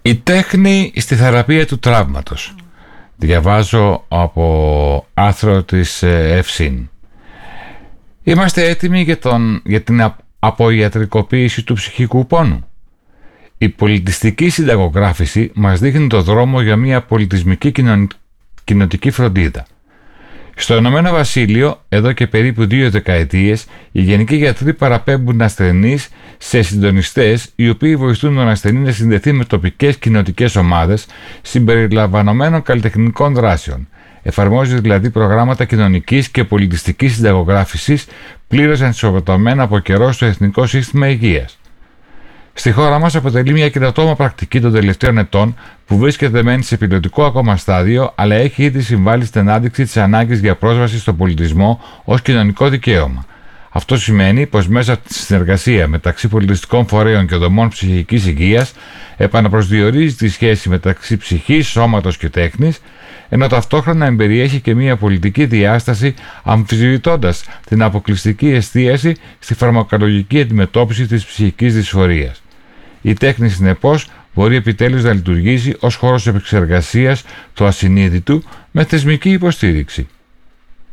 Η τέχνη στη θεραπεία του τραύματος. Διαβάζω από άρθρο της Ευσύν. Είμαστε έτοιμοι για την αποιατρικοποίηση του ψυχικού πόνου. Η πολιτιστική συνταγογράφηση μας δείχνει το δρόμο για μια πολιτισμική κοινοτική φροντίδα. Στο Ηνωμένο Βασίλειο, εδώ και περίπου 2 δεκαετίες, οι γενικοί γιατροί παραπέμπουν ασθενείς σε συντονιστές, οι οποίοι βοηθούν τον ασθενή να συνδεθεί με τοπικές κοινοτικές ομάδες συμπεριλαμβανομένων καλλιτεχνικών δράσεων. Εφαρμόζει δηλαδή προγράμματα κοινωνικής και πολιτιστικής συνταγογράφησης πλήρως ενσωματωμένα από καιρό στο Εθνικό Σύστημα Υγείας. Στη χώρα μας αποτελεί μια καινοτόμα πρακτική των τελευταίων ετών που βρίσκεται μεν σε πιλωτικό ακόμα στάδιο, αλλά έχει ήδη συμβάλει στην ανάδειξη της ανάγκης για πρόσβαση στον πολιτισμό ως κοινωνικό δικαίωμα. Αυτό σημαίνει πως μέσα από τη συνεργασία μεταξύ πολιτιστικών φορέων και δομών ψυχικής υγείας επαναπροσδιορίζει τη σχέση μεταξύ ψυχής, σώματος και τέχνης, ενώ ταυτόχρονα εμπεριέχει και μια πολιτική διάσταση αμφισβητώντας την αποκλειστική εστίαση στη φαρμακολογική αντιμετώπιση της ψυχικής δυσφορίας. Η τέχνη, συνεπώς, μπορεί επιτέλους να λειτουργήσει ως χώρος επεξεργασίας του ασυνείδητου με θεσμική υποστήριξη.